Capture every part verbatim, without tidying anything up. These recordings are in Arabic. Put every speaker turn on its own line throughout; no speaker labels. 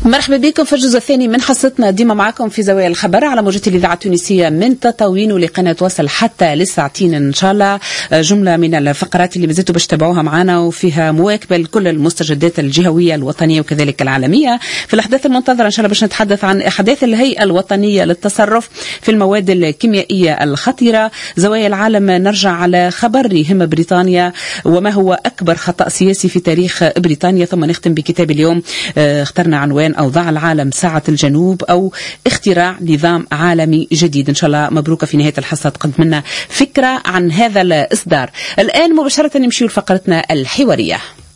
مرحبا بكم في الجزء الثاني من حصتنا، ديما معكم في زوايا الخبر على موجة الإذاعة التونسية من تطاوين ولقناة وصل حتى للساعتين إن شاء الله. جملة من الفقرات اللي مازلتوا باش تتابعوها معنا وفيها مواكبة لكل المستجدات الجهوية الوطنية وكذلك العالمية. في الأحداث المنتظرة إن شاء الله باش نتحدث عن أحداث الهيئة الوطنية للتصرف في المواد الكيميائية الخطيرة. زوايا العالم نرجع على خبر يهم بريطانيا وما هو أكبر خطأ سياسي في تاريخ بريطانيا، ثم نختم بكتاب اليوم اخترنا عنوان أوضاع العالم ساعة الجنوب أو اختراع نظام عالمي جديد. إن شاء الله مبروكة في نهاية الحصة تقدم لنا فكرة عن هذا الإصدار. الآن مباشرة نمشي لفقرتنا الحوارية.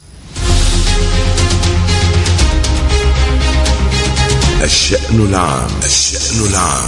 الشأن العام. الشأن العام.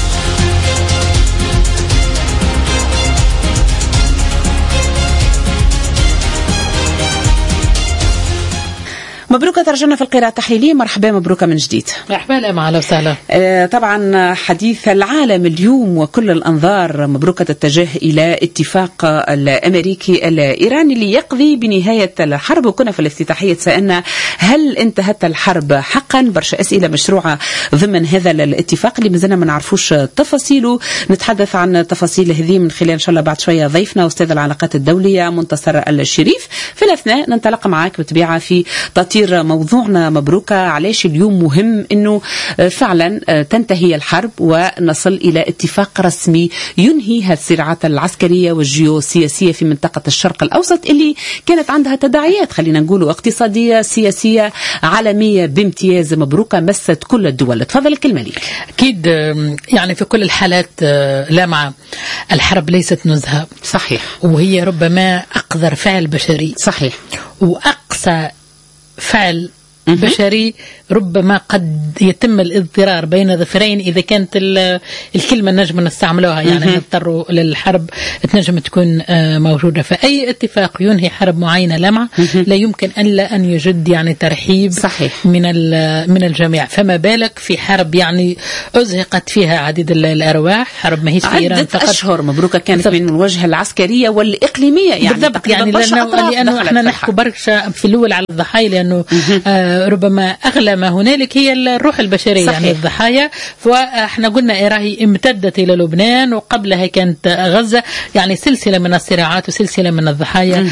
مبروكة، ترجعنا في القراءة التحليلية. مرحبا مبروكة من جديد.
مرحبا لما على وسهلا.
آه طبعا حديث العالم اليوم وكل الأنظار مبروكة تتجه إلى اتفاق الأمريكي الإيراني اللي يقضي بنهاية الحرب. وكنا في الافتتاحية سألنا هل انتهت الحرب حقا؟ برشا أسئلة مشروعة ضمن هذا الاتفاق اللي مازلنا ما نعرفوش تفاصيله. نتحدث عن تفاصيل هذه من خلال إن شاء الله بعد شوية ضيفنا أستاذ العلاقات الدولية منتصر الشريف. في الأثناء ننطلق معك بطبيعة في تطير موضوعنا مبروكة. علاش اليوم مهم انه فعلا تنتهي الحرب ونصل الى اتفاق رسمي ينهي الصراعات العسكرية والجيوسياسية في منطقة الشرق الاوسط اللي كانت عندها تداعيات خلينا نقولوا اقتصادية سياسية عالمية بامتياز. مبروكة مست كل الدول. تفضل الكلمة لي.
اكيد يعني في كل الحالات لامعة الحرب ليست نزهة.
صحيح.
وهي ربما اقذر فعل بشري.
صحيح.
واقصى فعل بشري ربما قد يتم الاضطرار بين ظفرين إذا كانت الكلمة نجم نستعملوها، يعني نضطروا للحرب تنجم تكون موجودة. فأي اتفاق ينهي حرب معينة لمعة لا يمكن ألا أن يجد يعني ترحيب
صحيح.
من من الجميع، فما بالك في حرب يعني أزهقت فيها عديد الأرواح. حرب ما هيش في إيران
فقط أشهر مبروكة كانت من الوجهة العسكرية والإقليمية يعني
بالضبط. يعني لأنه, لأنه احنا نحكي برشا في الأول على الضحايا لأنه آه ربما أغلى ما هنالك هي الروح البشرية. صحيح. يعني الضحايا. فاحنا قلنا راهي امتدت إلى لبنان وقبلها كانت غزة، يعني سلسلة من الصراعات وسلسلة من الضحايا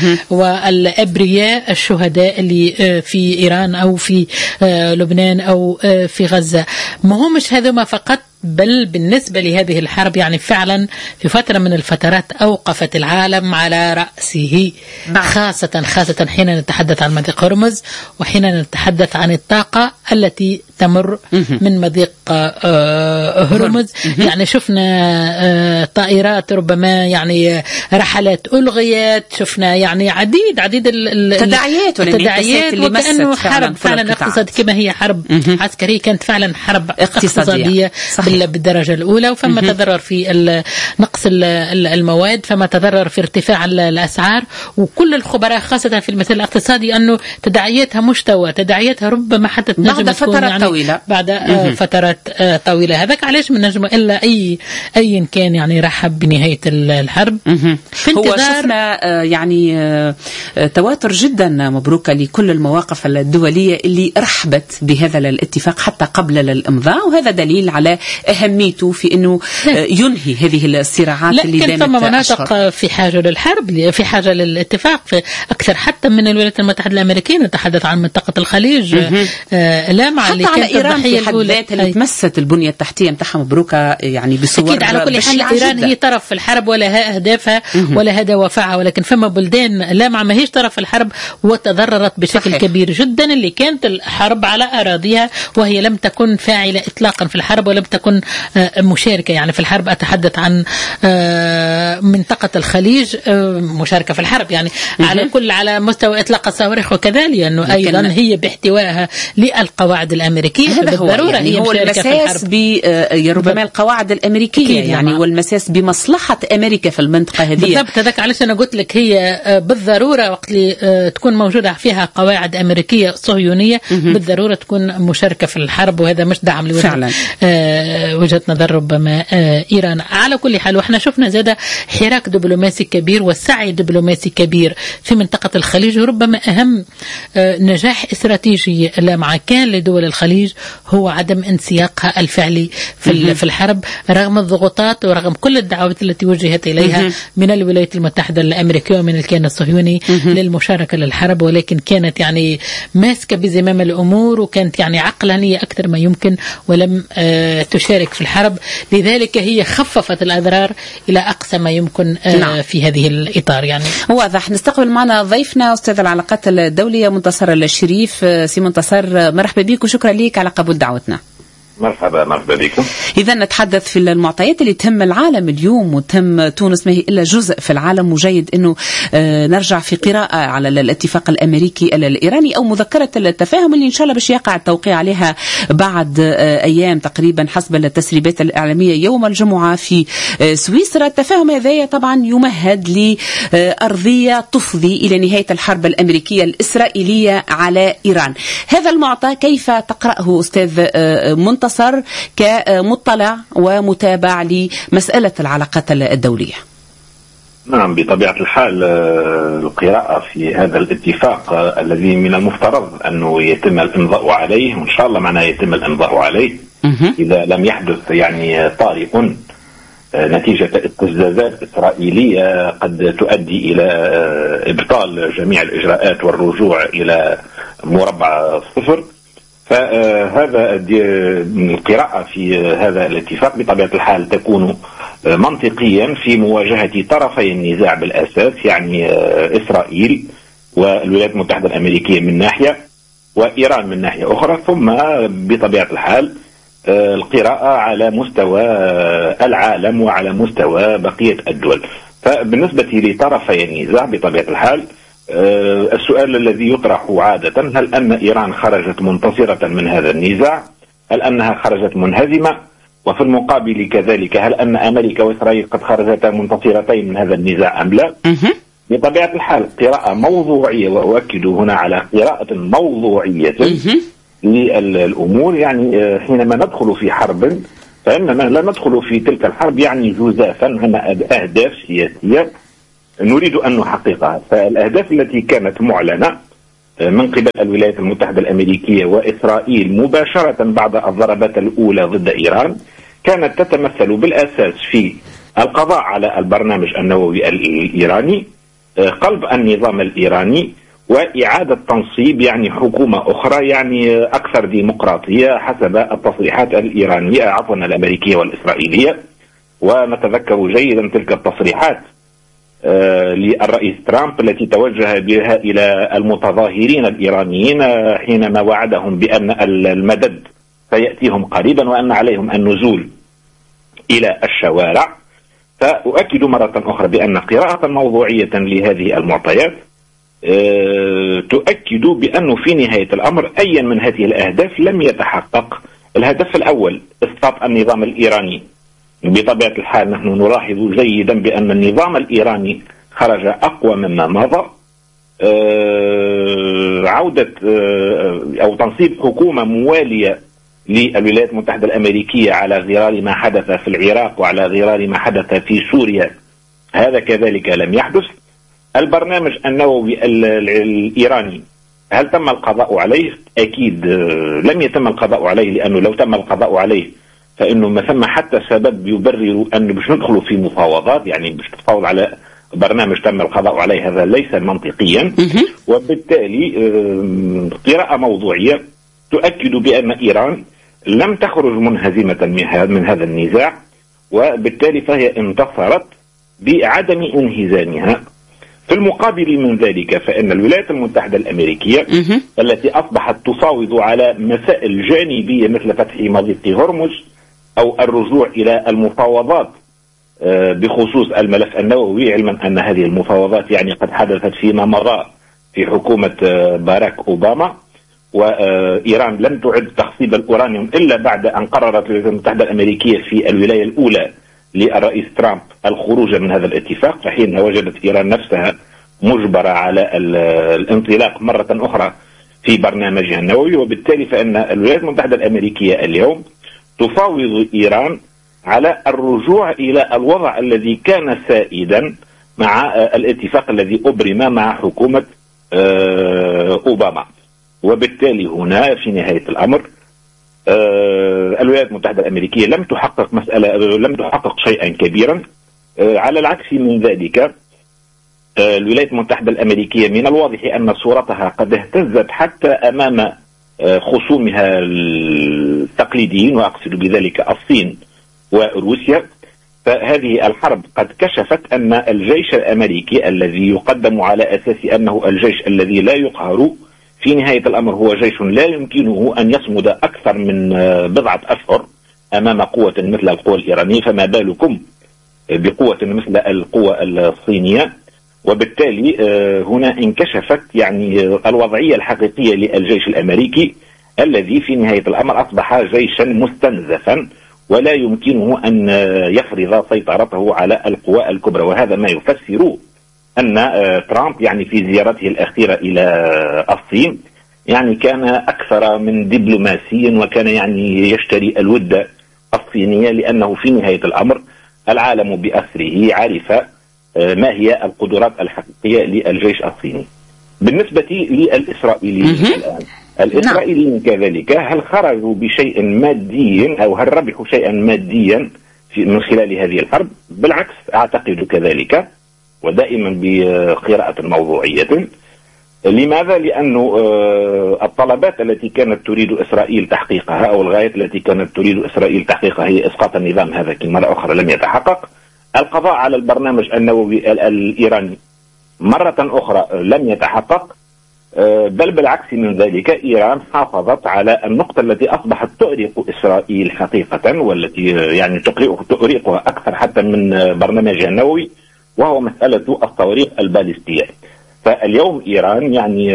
والأبرياء الشهداء اللي في إيران أو في لبنان أو في غزة. ما هو مش هذا ما فقط، بل بالنسبة لهذه الحرب يعني فعلا في فترة من الفترات أوقفت العالم على رأسه. خاصة خاصة حين نتحدث عن مضيق هرمز وحين نتحدث عن الطاقة التي تمر من مضيق هرمز. يعني شفنا طائرات ربما يعني رحلات ألغيت، شفنا يعني عديد عديد
التداعيات
التداعيات وكأنه حرب فعلا اقتصاد كما هي حرب عسكرية كانت فعلا حرب اقتصادية بالدرجة الأولى. وفما تضرر في نقص المواد، فما تضرر في ارتفاع الأسعار. وكل الخبراء خاصة في المثل الاقتصادي أنه تداعياتها مشتوى، تداعياتها ربما حتى
بعد فترات يعني طويلة
بعد آه فترات آه طويلة. هذاك علاش من نجم إلا أي أي كان يعني رحب بنهاية الحرب.
في هو شفنا آه يعني آه تواتر جدا مبروكة لكل المواقف الدولية اللي رحبت بهذا الاتفاق حتى قبل الإمضاء، وهذا دليل على أهميته في أنه ينهي هذه الصراعات اللي دامت.
لكن ثم مناطق في حاجة للحرب، في حاجة للاتفاق في أكثر حتى من الولايات المتحدة الأمريكية. نتحدث عن منطقة الخليج آه لا مع اللي كانت
إيران في حد ذاتها اللي تمست البنية التحتية متاعها مبروكة يعني بصور
أكيد. على كل حال إيران جداً. هي طرف في الحرب ولا أهدافها ولا هذا وفاها، ولكن فما بلدان لا مع ما هيش طرف في الحرب وتضررت بشكل صحيح. كبير جدا اللي كانت الحرب على أراضيها وهي لم تكن فاعلة إطلاقا في الحرب ولم تكن مشاركة يعني في الحرب. أتحدث عن منطقة الخليج مشاركة في الحرب يعني على كل على مستوى إطلاق الصواريخ وكذلك، لأنه يعني أيضا هي باحتوائها للقواعد الأمريكية بالضرورة
يعني
هي
هو المساس بربما القواعد الأمريكية يعني والمساس بمصلحة أمريكا في المنطقة هذه.
بالضبط. هذاك علاش أنا قلت لك هي بالضرورة وقت اللي تكون موجودة فيها قواعد أمريكية صهيونية بالضرورة تكون مشاركة في الحرب، وهذا مش دعم لوجه وجهة نظر ربما إيران. على كل حال وإحنا شفنا زاد حراك دبلوماسي كبير والسعي دبلوماسي كبير في منطقة الخليج، وربما أهم نجاح استراتيجي لامعكان لدول الخليج هو عدم انسياقها الفعلي في في الحرب رغم الضغوطات ورغم كل الدعوات التي وجهت إليها من الولايات المتحدة الأمريكية ومن الكيان الصهيوني للمشاركة للحرب، ولكن كانت يعني ماسكة بزمام الأمور وكانت يعني عقلانية أكثر ما يمكن ولم تشارك في الحرب. لذلك هي خففت الأضرار إلى أقصى ما يمكن نعم. في هذه الإطار. يعني
واضح. نستقبل معنا ضيفنا أستاذ العلاقات الدولية منتصر الشريف. سي منتصر مرحبا بك وشكرا لك على قبول دعوتنا.
مرحبا مرحبا بكم.
إذا نتحدث في المعطيات اللي تهم العالم اليوم وتم تونس ما هي إلا جزء في العالم، وجيد أنه نرجع في قراءة على الاتفاق الأمريكي الإيراني أو مذكرة التفاهم اللي إن شاء الله باش يقع التوقيع عليها بعد أيام تقريبا حسب التسريبات الإعلامية يوم الجمعة في سويسرا. التفاهم هذا طبعا يمهد لأرضية تفضي إلى نهاية الحرب الأمريكية الإسرائيلية على إيران. هذا المعطى كيف تقرأه أستاذ منتصر كمطلع ومتابع لمسألة العلاقات الدولية؟
نعم بطبيعة الحال القراءة في هذا الاتفاق الذي من المفترض أنه يتم الإمضاء عليه وإن شاء الله معنا يتم الإمضاء عليه إذا لم يحدث يعني طارئ نتيجة استفزازات إسرائيلية قد تؤدي إلى إبطال جميع الإجراءات والرجوع إلى مربع صفر. فهذا القراءة في هذا الاتفاق بطبيعة الحال تكون منطقيا في مواجهة طرفي النزاع بالأساس، يعني إسرائيل والولايات المتحدة الأمريكية من ناحية وإيران من ناحية أخرى، ثم بطبيعة الحال القراءة على مستوى العالم وعلى مستوى بقية الدول. فبالنسبة لطرفي النزاع بطبيعة الحال السؤال الذي يطرح عادة هل أن إيران خرجت منتصرة من هذا النزاع؟ هل أنها خرجت منهزمة؟ وفي المقابل كذلك هل أن أمريكا وإسرائيل قد خرجتا منتصرتين من هذا النزاع أم لا؟ بطبيعة الحال قراءة موضوعية، وأؤكد هنا على قراءة موضوعية للأمور. يعني حينما ندخل في حرب فإننا لا ندخل في تلك الحرب يعني جزافا، عندنا أهداف سياسية نريد أن نحققها. فالأهداف التي كانت معلنة من قبل الولايات المتحدة الأمريكية وإسرائيل مباشرة بعد الضربات الأولى ضد إيران كانت تتمثل بالأساس في القضاء على البرنامج النووي الإيراني، قلب النظام الإيراني، وإعادة تنصيب يعني حكومة أخرى يعني أكثر ديمقراطية حسب التصريحات الإيرانية عفوا الأمريكية والإسرائيلية. ونتذكر جيدا تلك التصريحات آه للرئيس ترامب التي توجه بها إلى المتظاهرين الإيرانيين حينما وعدهم بأن المدد سيأتيهم قريبا وأن عليهم النزول إلى الشوارع. فأؤكد مرة أخرى بأن قراءة موضوعية لهذه المعطيات آه تؤكد بأنه في نهاية الأمر أي من هذه الأهداف لم يتحقق. الهدف الأول إسقاط النظام الإيراني. بطبيعة الحال نحن نلاحظ جيدا بأن النظام الإيراني خرج أقوى مما مضى. آه عودة آه أو تنصيب حكومة موالية للولايات المتحدة الأمريكية على غرار ما حدث في العراق وعلى غرار ما حدث في سوريا هذا كذلك لم يحدث. البرنامج النووي الإيراني هل تم القضاء عليه؟ أكيد آه لم يتم القضاء عليه، لأنه لو تم القضاء عليه فإنه ما ثم حتى سبب يبرر أن باش ندخلوا في مفاوضات، يعني باش تتفاوض على برنامج تم القضاء عليه، هذا ليس منطقيا. وبالتالي قراءة موضوعية تؤكد بأن إيران لم تخرج منهزمة من هذا النزاع، وبالتالي فهي انتصرت بعدم انهزامها. في المقابل من ذلك فإن الولايات المتحدة الأمريكية التي أصبحت تفاوض على مسائل جانبية مثل فتح مضيق هرمز أو الرجوع إلى المفاوضات بخصوص الملف النووي، علما أن هذه المفاوضات يعني قد حدثت فيما مضى في حكومة باراك أوباما، وإيران لم تعد تخصيب الأورانيوم إلا بعد أن قررت الولايات المتحدة الأمريكية في الولاية الأولى للرئيس ترامب الخروج من هذا الاتفاق، فحين وجدت إيران نفسها مجبرة على الانطلاق مرة أخرى في برنامجها النووي. وبالتالي فإن الولايات المتحدة الأمريكية اليوم تفاوض إيران على الرجوع إلى الوضع الذي كان سائدا مع الاتفاق الذي أبرم مع حكومة أوباما. وبالتالي هنا في نهاية الأمر الولايات المتحدة الأمريكية لم تحقق مسألة لم تحقق شيئا كبيرا. على العكس من ذلك، الولايات المتحدة الأمريكية من الواضح أن صورتها قد اهتزت حتى أمام خصومها التقليديين، وأقصد بذلك الصين وروسيا. فهذه الحرب قد كشفت أن الجيش الأمريكي الذي يقدم على أساس أنه الجيش الذي لا يقهر، في نهاية الأمر هو جيش لا يمكنه أن يصمد أكثر من بضعة أشهر أمام قوة مثل القوة الإيرانية، فما بالكم بقوة مثل القوة الصينية. وبالتالي هنا انكشفت يعني الوضعية الحقيقية للجيش الأمريكي الذي في نهاية الأمر أصبح جيشا مستنزفا ولا يمكنه أن يفرض سيطرته على القوى الكبرى. وهذا ما يفسر أن ترامب يعني في زيارته الأخيرة إلى الصين يعني كان أكثر من دبلوماسي، وكان يعني يشتري الود الصينية، لأنه في نهاية الأمر العالم بأسره عرف ما هي القدرات الحقيقية للجيش الصيني. بالنسبة للإسرائيليين الآن، الإسرائيليين كذلك هل خرجوا بشيء مادي أو هل ربحوا شيئا ماديا من خلال هذه الحرب؟ بالعكس أعتقد كذلك، ودائما بقراءة موضوعية. لماذا؟ لأن الطلبات التي كانت تريد إسرائيل تحقيقها أو الغايات التي كانت تريد إسرائيل تحقيقها هي إسقاط النظام هذا مرة أخرى لم يتحقق. القضاء على البرنامج النووي الإيراني مرة أخرى لم يتحقق، بل بالعكس من ذلك إيران حافظت على النقطة التي أصبحت تؤرق إسرائيل حقيقة، والتي يعني تؤرقها أكثر حتى من برنامجها النووي، وهو مسألة الصواريخ البالستية. فاليوم إيران يعني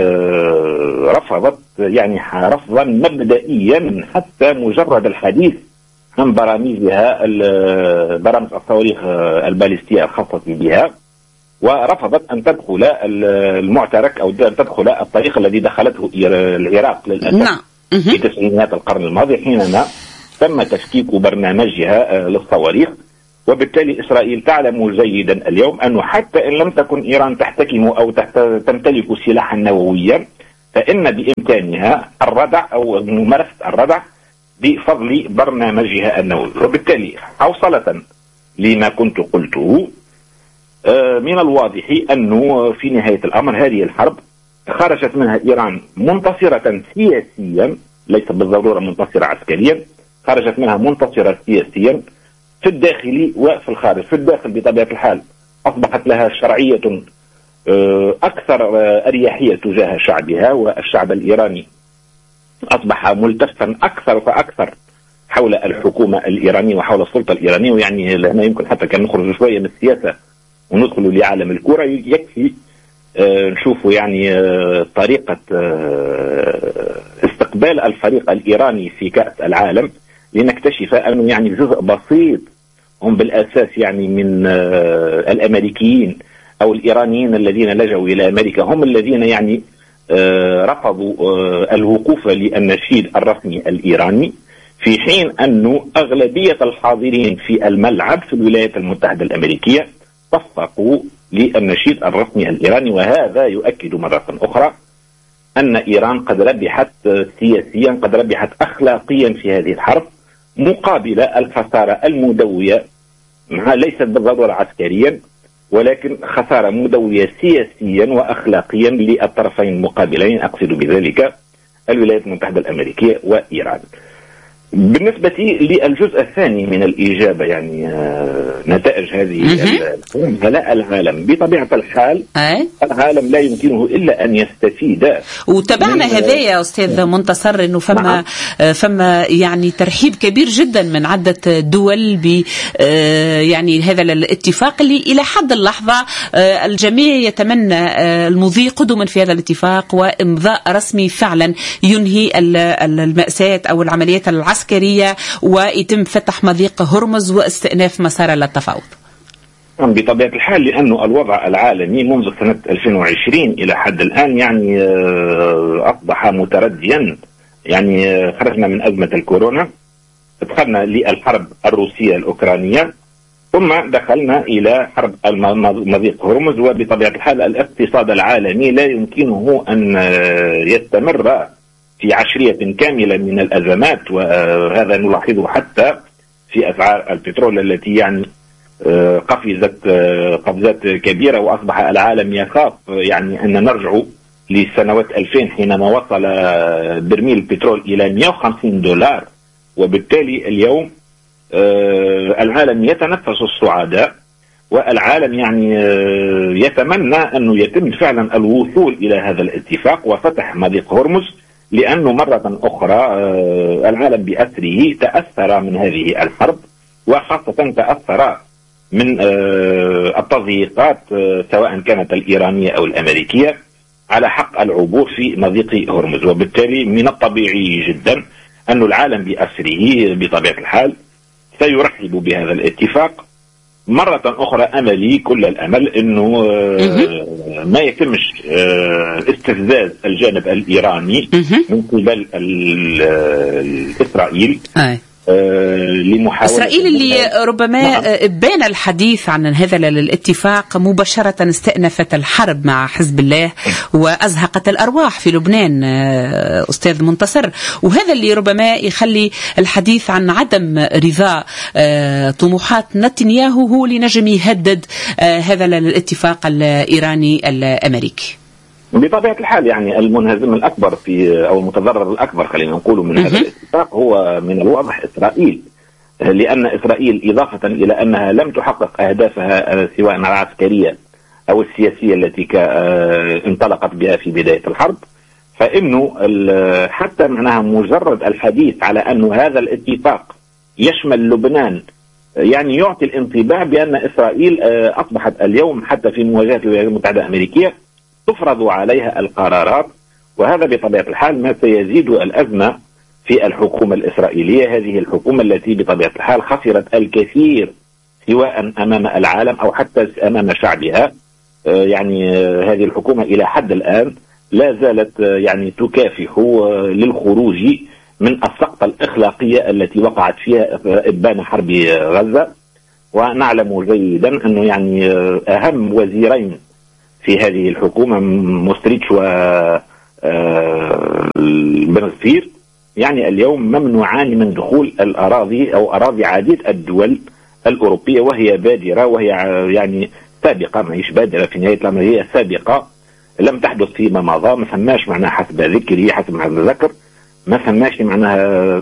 رفضت يعني رفضا مبدئيا حتى مجرد الحديث عن برامجها برامج الصواريخ البالستية الخاصة بها، ورفضت أن تدخل المعترك أو أن تدخل الطريق الذي دخلته العراق للأسف في تسعينيات القرن الماضي حينما تم تفكيك برنامجها للصواريخ. وبالتالي إسرائيل تعلم جيدا اليوم أنه حتى إن لم تكن إيران تحتكم أو تمتلك سلاحا نوويا، فإن بإمكانها الردع أو ممارسة الردع بفضل برنامجها النووي. وبالتالي حوصلة لما كنت قلته، من الواضح أنه في نهاية الأمر هذه الحرب خرجت منها إيران منتصرة سياسيا، ليس بالضرورة منتصرة عسكريا، خرجت منها منتصرة سياسيا في الداخل وفي الخارج. في الداخل بطبيعة الحال أصبحت لها شرعية أكثر أريحية تجاه شعبها، والشعب الإيراني أصبح ملتفا أكثر فأكثر حول الحكومة الإيرانية وحول السلطة الإيرانية. ويعني هنا يمكن حتى كان نخرج شوية من السياسة وندخل لعالم الكرة، يكفي نشوف يعني طريقة استقبال الفريق الإيراني في كأس العالم لنكتشف أنه يعني جزء بسيط هم بالأساس يعني من الأمريكيين أو الإيرانيين الذين لجوا إلى أمريكا هم الذين يعني رفضوا الوقوف للنشيد الرسمي الإيراني، في حين أنه أغلبية الحاضرين في الملعب في الولايات المتحدة الأمريكية صفقوا للنشيد الرسمي الإيراني. وهذا يؤكد مرة أخرى أن إيران قد ربحت سياسيا، قد ربحت أخلاقيا في هذه الحرب، مقابل الخسارة المدوية ليست بالضرورة عسكريا، ولكن خسارة مدوية سياسيا وأخلاقيا للطرفين المقابلين، أقصد بذلك الولايات المتحدة الأمريكية وإيران. بالنسبة للجزء الثاني من الإجابة يعني نتائج هذه غلاء العالم، بطبيعة الحال أي؟ العالم لا يمكنه إلا أن يستفيد.
وتابعنا هذا يا أستاذ منتصر أنه فما فما يعني ترحيب كبير جدا من عدة دول ب يعني هذا الاتفاق اللي إلى حد اللحظة الجميع يتمنى المضي قدما في هذا الاتفاق وإمضاء رسمي فعلا ينهي المأساة أو العمليات العسكرية ويتم فتح مضيق هرمز واستئناف مسار للتفاوض.
بطبيعة الحال لأنه الوضع العالمي منذ سنة ألفين وعشرين إلى حد الآن يعني أصبح مترديا. يعني خرجنا من أزمة الكورونا دخلنا للحرب الروسية الأوكرانية، ثم دخلنا إلى حرب مضيق هرمز. وبطبيعة الحال الاقتصاد العالمي لا يمكنه أن يستمر في عشرية كاملة من الأزمات، وهذا نلاحظه حتى في أسعار البترول التي يعني قفزت قفزات كبيرة، وأصبح العالم يخاف يعني أن نرجع لسنوات ألفين حينما وصل برميل البترول إلى مئة وخمسين دولار. وبالتالي اليوم العالم يتنفس الصعداء، والعالم يعني يتمنى أنه يتم فعلا الوصول إلى هذا الاتفاق وفتح مضيق هرمز، لأنه مرة أخرى العالم بأسره تأثر من هذه الحرب، وخاصة تأثر من التضييقات سواء كانت الإيرانية أو الأمريكية على حق العبور في مضيق هرمز. وبالتالي من الطبيعي جدا أن العالم بأسره بطبيعة الحال سيرحب بهذا الاتفاق. مرة أخرى أملي كل الأمل أنه ما يتمش استفزاز الجانب الإيراني من قبل إسرائيل
لمحاولة إسرائيل اللي ربما بان الحديث عن هذا الاتفاق مباشرة استأنفت الحرب مع حزب الله وأزهقت الأرواح في لبنان أستاذ منتصر، وهذا اللي ربما يخلي الحديث عن عدم رضاء طموحات نتنياهو هو اللي نجم يهدد هذا الاتفاق الإيراني الأمريكي.
بطبيعة الحال يعني المنهزم الأكبر في أو المتضرر الأكبر خلينا نقول من هذا الاتفاق هو من الواضح إسرائيل، لأن إسرائيل إضافة إلى أنها لم تحقق أهدافها سواء العسكرية أو السياسية التي انطلقت بها في بداية الحرب، فإنه حتى معناها مجرد الحديث على أن هذا الاتفاق يشمل لبنان يعني يعطي الانطباع بأن إسرائيل أصبحت اليوم حتى في مواجهة الولايات المتحدة الأمريكية تفرض عليها القرارات، وهذا بطبيعة الحال ما سيزيد الأزمة في الحكومة الإسرائيلية، هذه الحكومة التي بطبيعة الحال خسرت الكثير سواء أمام العالم أو حتى أمام شعبها. يعني هذه الحكومة إلى حد الآن لا زالت يعني تكافح للخروج من السقطة الإخلاقية التي وقعت فيها إبان حرب غزة. ونعلم جيدا أنه يعني أهم وزيرين في هذه الحكومة موستريتش وبن غفير يعني اليوم ممنوعان من دخول الأراضي أو أراضي عديد الدول الأوروبية، وهي بادرة وهي يعني سابقة، ما هيش بادرة في نهاية الأمر، هي سابقة لم تحدث فيما مضى. ما سماش معناها حسب ذكري حسب ما ذكر ما سماش معناها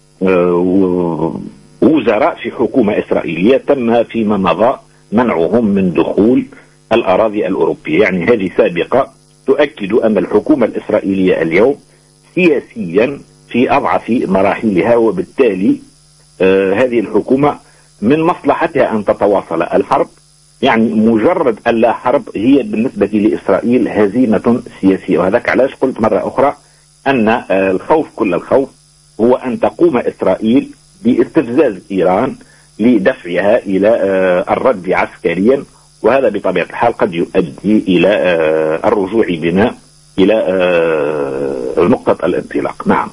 وزراء في حكومة إسرائيلية تم فيما مضى منعهم من دخول الأراضي الأوروبية. يعني هذه سابقة تؤكد أن الحكومة الإسرائيلية اليوم سياسيا في أضعف مراحلها، وبالتالي آه هذه الحكومة من مصلحتها أن تتواصل الحرب. يعني مجرد اللا حرب هي بالنسبة لإسرائيل هزيمة سياسية، وهذاك علاش قلت مرة أخرى أن آه الخوف كل الخوف هو أن تقوم إسرائيل باستفزاز إيران لدفعها إلى آه الرد عسكريا، وهذا بطبيعة الحال قد يؤدي إلى آه الرجوع بنا إلى آه نقطة الانطلاق. نعم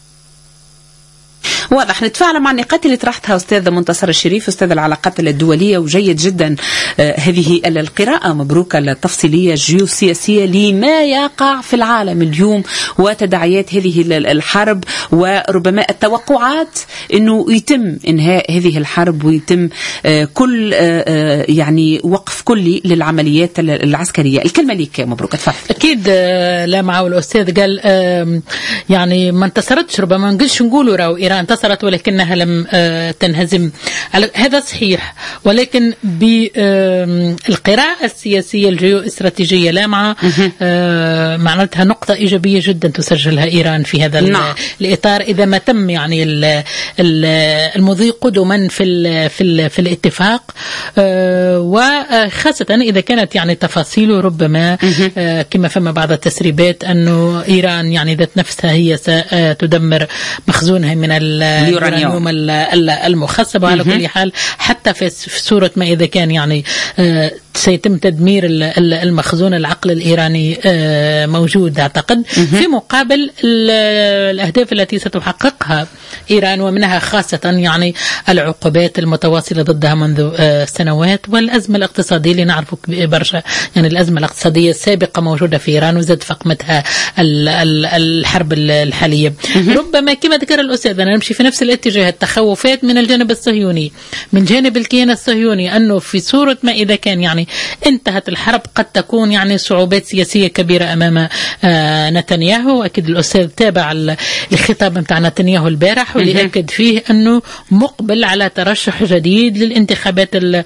واضح. نتفاعل مع النقاط اللي طرحتها أستاذ منتصر الشريف أستاذ العلاقات الدولية، وجيد جدا آه هذه القراءة مبروكة التفصيلية الجيوسياسية لما يقع في العالم اليوم وتداعيات هذه الحرب، وربما التوقعات أنه يتم إنهاء هذه الحرب ويتم آه كل آه يعني وقف كلي للعمليات العسكرية. الكلمة لك مبروكة تفضل.
أكيد آه لا معه الأستاذ قال آه يعني ما انتصرتش، ربما ما نقولش نقولوا راهو إيران انتصرت ولكنها لم تنهزم، هذا صحيح، ولكن بالقراءة السياسية الجيو استراتيجية لامعة معناتها نقطة إيجابية جدا تسجلها إيران في هذا نعم. الإطار إذا ما تم يعني المضي قدما في ال في ال في الاتفاق، وخاصة إذا كانت يعني تفاصيله ربما كما فما بعض التسريبات أنه إيران يعني ذات نفسها هي ستدمر مخزونها من اليورانيوم المخصب. على كل حال حتى في صورة ما إذا كان يعني سيتم تدمير المخزون العقل الإيراني موجود أعتقد، في مقابل الأهداف التي ستحققها إيران، ومنها خاصة يعني العقوبات المتواصلة ضدها منذ سنوات، والأزمة الاقتصادية اللي نعرفه برشا، يعني الأزمة الاقتصادية السابقة موجودة في إيران وزاد فقمتها الحرب الحالية. ربما كما ذكر الأستاذ أنا نمشي في نفس الاتجاه، التخوفات من الجانب الصهيوني، من جانب الكيان الصهيوني، أنه في صورة ما إذا كان يعني انتهت الحرب قد تكون يعني صعوبات سياسية كبيرة أمام آه نتنياهو. أكيد الأستاذ تابع الخطاب متاع نتنياهو البارح واللي أكد فيه أنه مقبل على ترشح جديد للانتخابات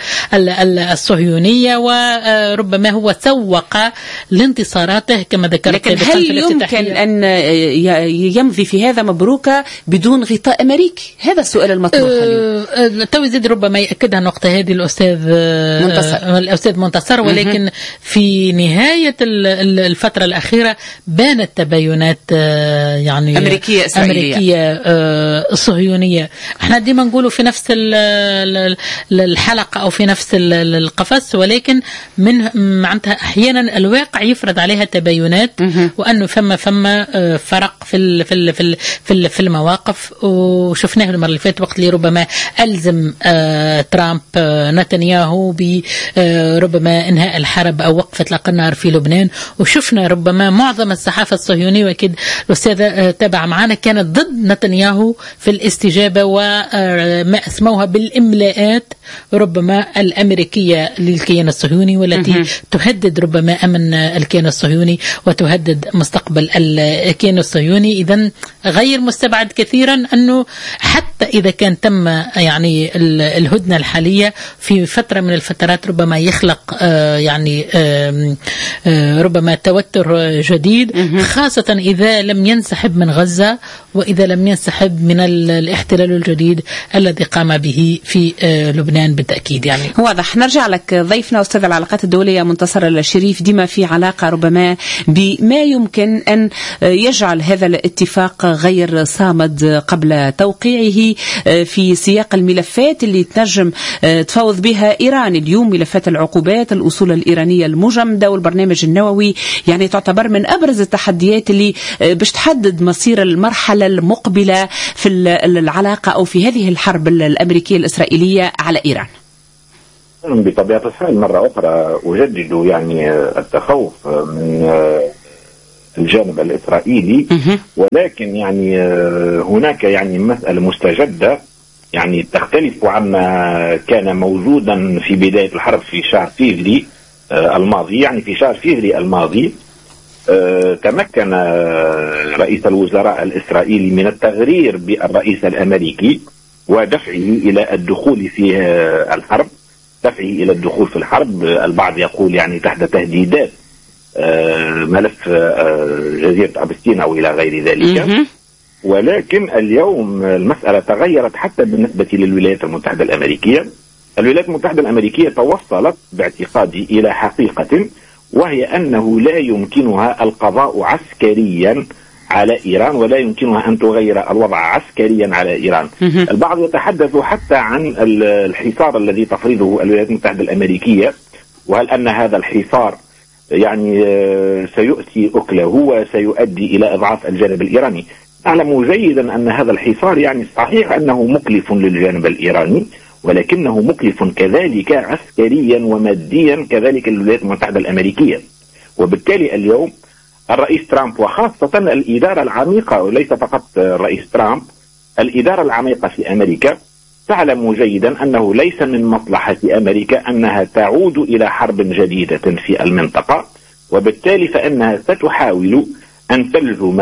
الصهيونية، وربما هو سوق لانتصاراته كما ذكرت.
لكن هل يمكن أن يمضي في هذا مبروكة بدون غطاء أمريكي؟ هذا السؤال المطروح اليوم.
تو يزيد ربما يأكدها النقطة هذه الأستاذ منتصر. الأستاذ منتصر، ولكن في نهاية الفترة الأخيرة بانت تباينات يعني
أمريكية إسرائيلية
أمريكية صهيونية. احنا ديما نقولوا في نفس الحلقة أو في نفس القفص، ولكن من معناتها أحيانا الواقع يفرض عليها تباينات، وأنه فما فما فرق في في في في المواقف، وشفناه المرة اللي فاتت وقت اللي ربما ألزم ترامب نتنياهو بربما إنهاء الحرب أو وقف إطلاق النار في لبنان، وشفنا ربما معظم الصحافة الصهيونية وأكيد الأستاذة تابع معنا كانت ضد نتنياهو في الاستجابة وما أسموها بالإملاءات ربما الأمريكية للكيان الصهيوني، والتي تهدد ربما أمن الكيان الصهيوني وتهدد مستقبل الكيان الصهيوني. إذن غير مستبعد كثيرا أنه حتى إذا كان تم يعني الهدنة الحالية في فترة من الفترات ربما يخلق يعني ربما توتر جديد، خاصة إذا لم ينسحب من غزة وإذا لم ينسحب من الاحتلال الجديد الذي قام به في لبنان بالتأكيد. يعني
واضح. نرجع لك ضيفنا أستاذ العلاقات الدولية منتصر الشريف، ديما في علاقة ربما بما يمكن أن يجعل هذا الاتفاق غير صامد قبل توقيعه في سياق الملفات اللي تنجم تفاوض بها إيران اليوم، ملفات العقوبات، الأصول الإيرانية المجمدة والبرنامج النووي، يعني تعتبر من أبرز التحديات اللي باش تحدد مصير المرحلة المقبلة في العلاقة أو في هذه الحرب الأمريكية الإسرائيلية على إيران.
بطبيعة الحال مرة أخرى أجدد يعني التخوف من الجانب الإسرائيلي، ولكن يعني هناك يعني مسألة مستجدة يعني تختلف عما كان موجودا في بداية الحرب في شهر فيفري الماضي. يعني في شهر فيفري الماضي تمكن رئيس الوزراء الإسرائيلي من التغرير بالرئيس الأمريكي ودفعه إلى الدخول في الحرب دفعه إلى الدخول في الحرب. البعض يقول يعني تحت تهديدات ملف جزيرة أبستين أو إلى غير ذلك، ولكن اليوم المسألة تغيرت حتى بالنسبة للولايات المتحدة الأمريكية. الولايات المتحدة الأمريكية توصلت باعتقادي إلى حقيقة، وهي أنه لا يمكنها القضاء عسكريا على إيران ولا يمكنها أن تغير الوضع عسكريا على إيران. البعض يتحدث حتى عن الحصار الذي تفرضه الولايات المتحدة الأمريكية، وهل أن هذا الحصار يعني سيؤتي أكله وسيؤدي إلى إضعاف الجانب الإيراني. أعلم جيدا أن هذا الحصار يعني صحيح أنه مكلف للجانب الإيراني، ولكنه مكلف كذلك عسكريا وماديا كذلك للولايات المتحدة الأمريكية. وبالتالي اليوم الرئيس ترامب وخاصة الإدارة العميقة، وليس فقط الرئيس ترامب، الإدارة العميقة في أمريكا تعلم جيدا أنه ليس من مصلحة أمريكا أنها تعود إلى حرب جديدة في المنطقة، وبالتالي فإنها ستحاول أن تلزم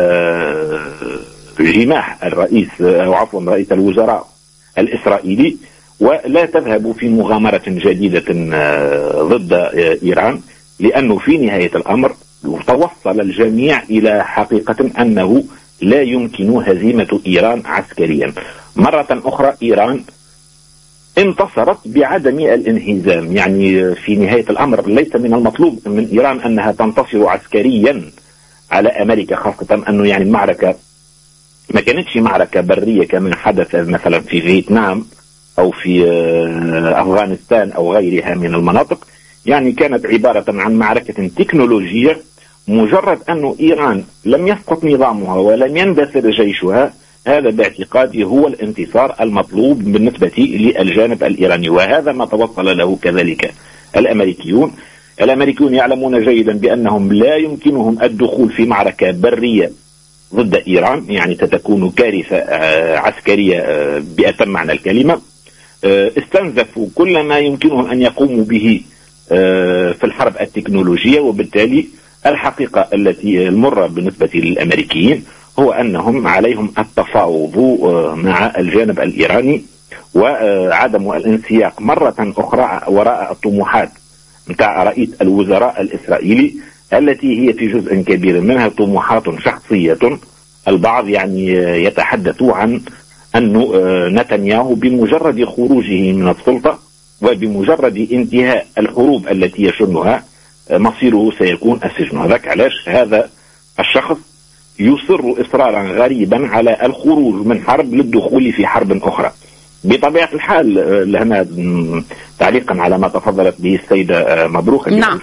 جماح الرئيس أو عفوا رئيس الوزراء الإسرائيلي ولا تذهب في مغامرة جديدة ضد إيران، لأنه في نهاية الأمر توصل الجميع إلى حقيقة أنه لا يمكن هزيمة إيران عسكريا. مرة أخرى إيران انتصرت بعدم الانهزام، يعني في نهاية الأمر ليس من المطلوب من إيران أنها تنتصر عسكريا على أمريكا، خاصة أنه يعني المعركة ما كانتش معركة برية كما حدث مثلا في فيتنام أو في أفغانستان أو غيرها من المناطق، يعني كانت عبارة عن معركة تكنولوجية. مجرد أن إيران لم يسقط نظامها ولم يندثر جيشها، هذا باعتقادي هو الانتصار المطلوب بالنسبة للجانب الإيراني، وهذا ما توصل له كذلك الأمريكيون. الأمريكيون يعلمون جيدا بأنهم لا يمكنهم الدخول في معركة برية ضد إيران، يعني ستكون كارثة عسكرية بأتم معنى الكلمة. استنزفوا كل ما يمكنهم أن يقوموا به في الحرب التكنولوجية، وبالتالي الحقيقة التي المرة بالنسبة للأمريكيين هو أنهم عليهم التفاوض مع الجانب الإيراني وعدم الانسياق مرة أخرى وراء الطموحات متاع رئيس الوزراء الإسرائيلي، التي هي في جزء كبير منها طموحات شخصية. البعض يعني يتحدث عن أن نتنياهو بمجرد خروجه من السلطة وبمجرد انتهاء الحروب التي يشنها مصيره سيكون السجن. هذاك علاش هذا الشخص يصر إصرارا غريبا على الخروج من حرب للدخول في حرب أخرى. بطبيعة الحال لهنا تعليقا على ما تفضلت به السيدة مبروك،
نعم.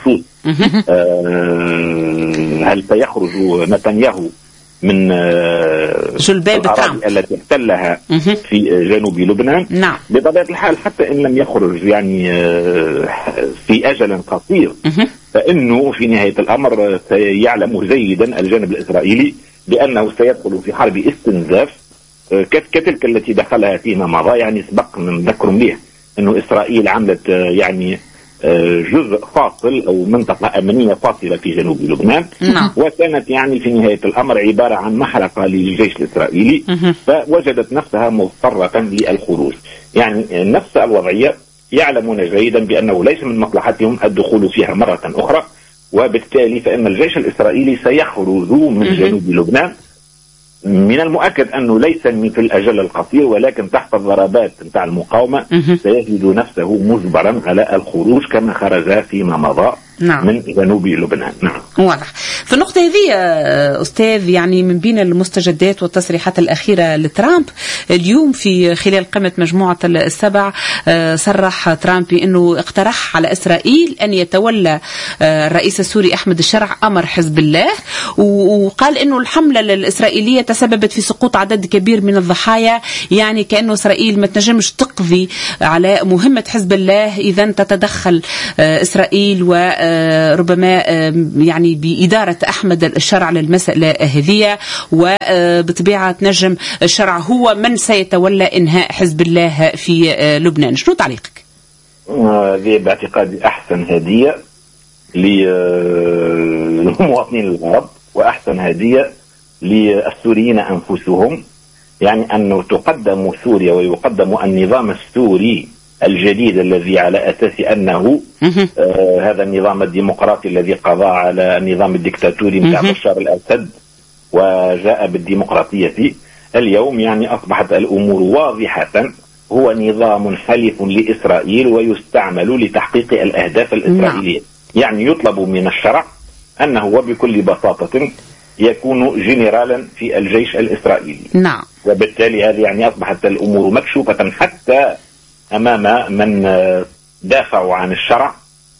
هل سيخرج نتنياهو من الأراضي التي احتلها في جنوب لبنان؟
نعم.
بطبيعة الحال حتى إن لم يخرج يعني في أجل قصير، فإنه في نهاية الأمر سيعلم جيدا الجانب الإسرائيلي بأنه سيدخل في حرب استنزاف كتلك التي دخلها فيما مضى. يعني سبق نذكر به أنه إسرائيل عملت يعني جزء فاصل أو منطقة أمنية فاصلة في جنوب لبنان،
نعم.
وكانت يعني في نهاية الأمر عبارة عن محرقة للجيش الإسرائيلي، فوجدت نفسها مضطرة للخروج. يعني نفس الوضعية يعلمون جيدا بأنه ليس من مصلحتهم الدخول فيها مرة أخرى، وبالتالي فإن الجيش الإسرائيلي سيخرج من جنوب لبنان. من المؤكد أنه ليس في الأجل القصير، ولكن تحت الضربات نتاع المقاومة سيجد نفسه مجبرا على الخروج كما خرج فيما مضى، نعم. من جنوب لبنان. نعم.
واضح. في النقطة هذه أستاذ، يعني من بين المستجدات والتصريحات الأخيرة لترامب اليوم في خلال قمة مجموعة السبع، صرح ترامب بأنه اقترح على إسرائيل أن يتولى الرئيس السوري أحمد الشرع أمر حزب الله، وقال أنه الحملة الإسرائيلية تسببت في سقوط عدد كبير من الضحايا، يعني كأنه إسرائيل ما تنجمش تقضي على مهمة حزب الله إذا تتدخل إسرائيل، وربما يعني بإدارة أحمد الشرع للمسألة هذه، وبطبيعة تنجم الشرع هو من سيتولى إنهاء حزب الله في لبنان. شنو تعليقك؟
هذه باعتقادي أحسن هدية للمواطنين العرب وأحسن هدية للسوريين أنفسهم، يعني أنه تقدم سوريا ويقدم النظام السوري الجديد الذي على أساس أنه آه هذا النظام الديمقراطي الذي قضى على النظام الدكتاتوري متاع بشار الأسد وجاء بالديمقراطية. اليوم يعني أصبحت الأمور واضحة، هو نظام حليف لإسرائيل ويستعمل لتحقيق الأهداف الإسرائيلية. يعني يطلب من الشرع أنه وبكل بساطة يكون جنرالا في الجيش الإسرائيلي.
نعم.
وبالتالي هذه يعني أصبحت الأمور مكشوفة حتى أمام من دافعوا عن الشرع.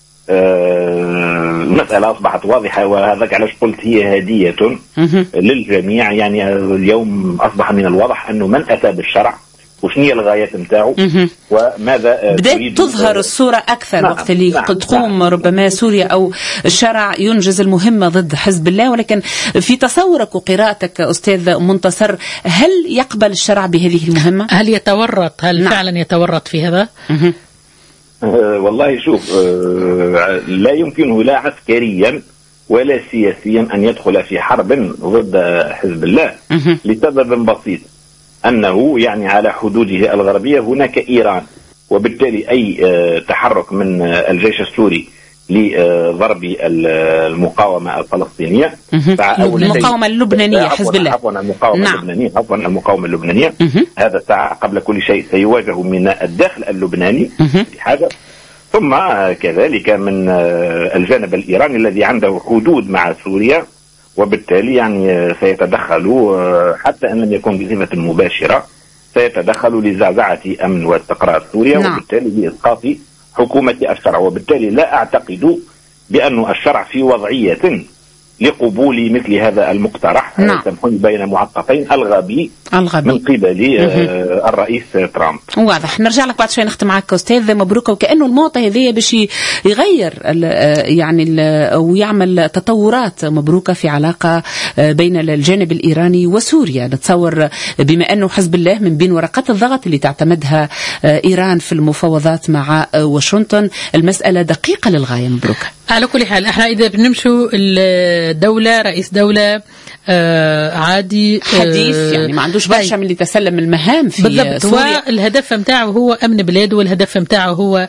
المسألة أصبحت واضحة، وهذا علاش قلت هي هدية للجميع. يعني اليوم أصبح من الواضح أنه من أتى بالشرع وشنو هي الغايات نتاعو وماذا
بدأت تظهر الصورة أكثر. نعم. وقت اللي نعم. تقوم نعم. ربما سوريا أو الشرع ينجز المهمة ضد حزب الله، ولكن في تصورك وقراءتك أستاذ منتصر، هل يقبل الشرع بهذه المهمة؟
هل يتورط؟ هل نعم. فعلا يتورط في هذا؟
أه والله شوف، أه لا يمكنه لا عسكريا ولا سياسيا أن يدخل في حرب ضد حزب الله لسبب بسيط، أنه يعني على حدوده الغربية هناك إيران، وبالتالي أي تحرك من الجيش السوري لضرب المقاومة الفلسطينية،
المقاومة اللبنانية حزب الله،
عفوا المقاومة نعم. اللبنانية عفوا المقاومة اللبنانية هذا ساعة قبل كل شيء سيواجه من الداخل اللبناني حاجة، ثم كذلك من الجانب الإيراني الذي عنده حدود مع سوريا، وبالتالي يعني سيتدخل حتى أن لم يكن بصفة مباشرة، سيتدخل لزعزعة أمن واستقرار سوريا. نعم. وبالتالي لإسقاط حكومة الشرع، وبالتالي لا أعتقد بأن الشرع في وضعية لقبول مثل هذا المقترح.
نعم.
سمحوني بين معققين الغبي
الغبي
من قبل آه الرئيس ترامب.
واضح. نرجع لك بعد شوي نختم معك أستاذ مبروك. وكأنه الموضوع هذه باش يغير ال يعني ال ويعمل تطورات مبروكة في علاقة بين الجانب الإيراني وسوريا. نتصور بما أنه حزب الله من بين ورقات الضغط اللي تعتمدها إيران في المفاوضات مع واشنطن المسألة دقيقة للغاية مبروك.
على كل حال احنا اذا بنمشوا الدولة رئيس دولة آه عادي
حديث آه يعني ما عندوش برشا من اللي تسلم المهام في
بالضبط.
سوريا.
والهدف متاعه هو امن بلاده، والهدف متاعه هو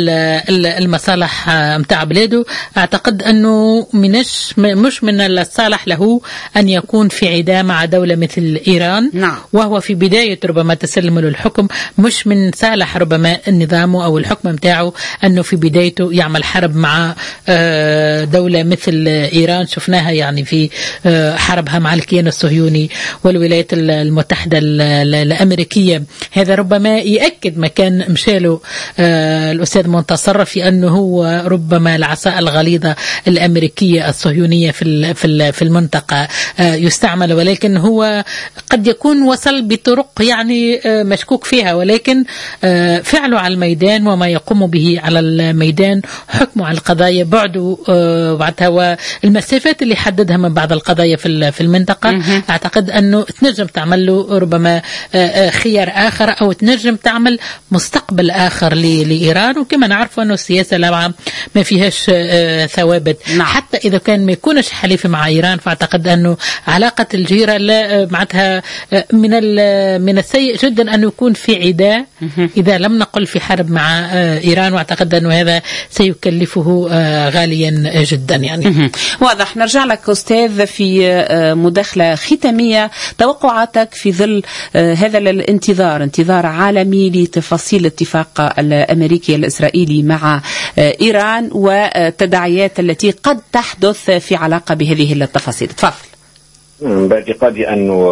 المصالح متاع بلاده. اعتقد انه منش مش من الصالح له ان يكون في عداء مع دولة مثل ايران.
نعم.
وهو في بداية ربما تسلم له الحكم، مش من صالح ربما النظام او الحكم متاعه انه في بدايته يعمل حرب مع دولة مثل إيران. شفناها يعني في حربها مع الكيان الصهيوني والولايات المتحدة الأمريكية. هذا ربما يأكد ما كان مشاله الأستاذ منتصر في أنه هو ربما العصا الغليظة الأمريكية الصهيونية في في المنطقة يستعمل، ولكن هو قد يكون وصل بطرق يعني مشكوك فيها، ولكن فعله على الميدان وما يقوم به على الميدان، حكمه على القضايا بعده بعدها والمسافات اللي حددها من بعض القضايا في في المنطقة. أعتقد أنه تنجم تعمل له ربما خيار آخر أو تنجم تعمل مستقبل آخر لإيران. وكما نعرف أنه السياسة العامة ما فيهاش ثوابت.
نعم.
حتى إذا كان ما يكونش حليف مع إيران، فأعتقد أنه علاقة الجيرة لا معناتها من من السيء جدا أن يكون في عداء إذا لم نقل في حرب مع إيران. وأعتقد أنه هذا سيكلفه غاليا جدا يعني.
واضح. نرجع لك أستاذ في مداخلة ختامية، توقعاتك في ظل هذا الانتظار، انتظار عالمي لتفاصيل الاتفاق الأمريكي الإسرائيلي مع إيران والتداعيات التي قد تحدث في علاقة بهذه التفاصيل. تفضل.
باعتقادي أنه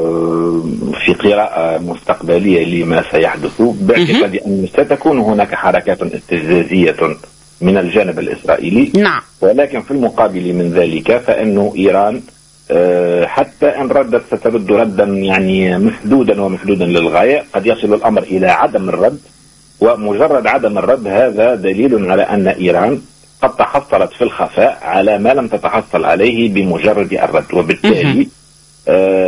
في قراءة مستقبلية لما سيحدث، باعتقادي أنه ستكون هناك حركات استفزازية من الجانب الإسرائيلي.
نعم.
ولكن في المقابل من ذلك فإنه إيران حتى إن ردت سترد ردا يعني مسدودا ومسدودا للغاية. قد يصل الأمر إلى عدم الرد، ومجرد عدم الرد هذا دليل على أن إيران قد تحصلت في الخفاء على ما لم تتحصل عليه بمجرد الرد. وبالتالي